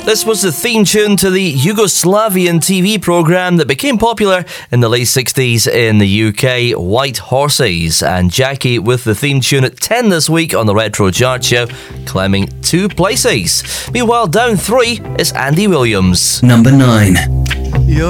This was the theme tune to the Yugoslavian TV programme that became popular in the late 60s in the UK, White Horses. And Jackie with the theme tune at 10 this week on the Retro Chart Show, climbing 2 places. Meanwhile, down 3 is Andy Williams. Number 9.